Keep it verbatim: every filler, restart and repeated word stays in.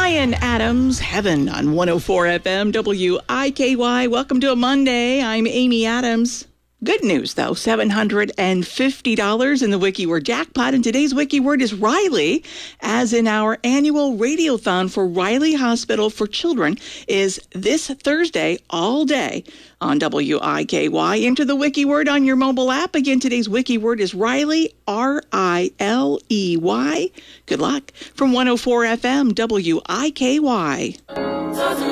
Bryan Adams, Heaven on one oh four F M W I K Y. Welcome to a Monday. I'm Amy Adams. Good news, though, seven hundred fifty dollars in the WikiWord jackpot. And today's WikiWord is Riley, as in our annual radiothon for Riley Hospital for Children is this Thursday all day on W I K Y. Enter the WikiWord on your mobile app. Again, today's WikiWord is Riley, R I L E Y. Good luck from one oh four F M W I K Y.